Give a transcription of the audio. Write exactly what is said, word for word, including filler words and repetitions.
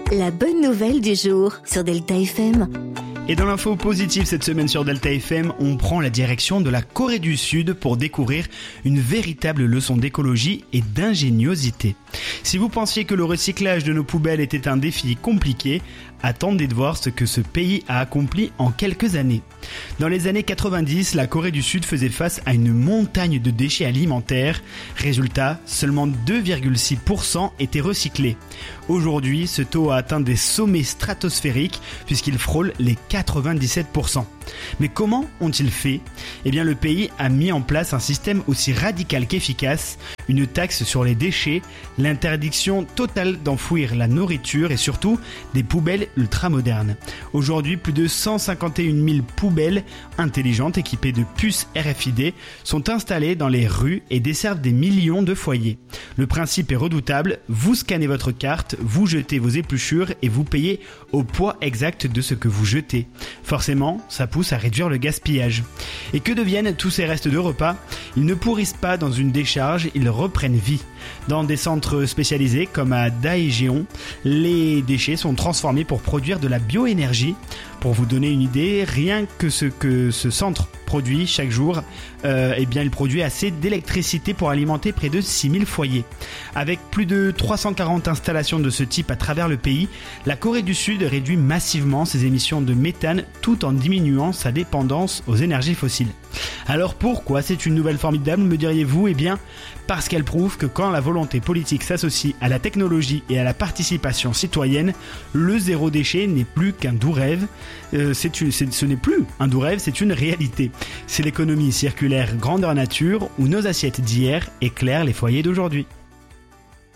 La bonne nouvelle du jour sur Delta F M. Et dans l'info positive cette semaine sur Delta F M, on prend la direction de la Corée du Sud pour découvrir une véritable leçon d'écologie et d'ingéniosité. Si vous pensiez que le recyclage de nos poubelles était un défi compliqué, attendez de voir ce que ce pays a accompli en quelques années. Dans les années quatre-vingt-dix, la Corée du Sud faisait face à une montagne de déchets alimentaires. Résultat, seulement deux virgule six pour cent étaient recyclés. Aujourd'hui, ce taux a atteint des sommets stratosphériques puisqu'il frôle les quatre-vingt-dix-sept pour cent. Mais comment ont-ils fait ? Eh bien, le pays a mis en place un système aussi radical qu'efficace, une taxe sur les déchets, l'interdiction totale d'enfouir la nourriture et surtout des poubelles ultramodernes. Aujourd'hui, plus de cent cinquante et une mille poubelles intelligentes équipées de puces R F I D sont installées dans les rues et desservent des millions de foyers. Le principe est redoutable, vous scannez votre carte, vous jetez vos épluchures et vous payez au poids exact de ce que vous jetez. Forcément, ça pousse à réduire le gaspillage. Et que deviennent tous ces restes de repas ? Ils ne pourrissent pas dans une décharge, ils reprennent vie. Dans des centres spécialisés comme à Daejeon, les déchets sont transformés pour produire de la bioénergie. Pour vous donner une idée, rien que ce que ce centre produit chaque jour, euh, eh bien il produit assez d'électricité pour alimenter près de six mille foyers. Avec plus de trois cent quarante installations de ce type à travers le pays, la Corée du Sud réduit massivement ses émissions de méthane tout en diminuant sa dépendance aux énergies fossiles. Alors pourquoi c'est une nouvelle formidable, me diriez-vous ? Eh bien, parce qu'elle prouve que quand la volonté politique s'associe à la technologie et à la participation citoyenne, le zéro déchet n'est plus qu'un doux rêve. Euh, c'est une, c'est, ce n'est plus un doux rêve, c'est une réalité. C'est l'économie circulaire grandeur nature où nos assiettes d'hier éclairent les foyers d'aujourd'hui.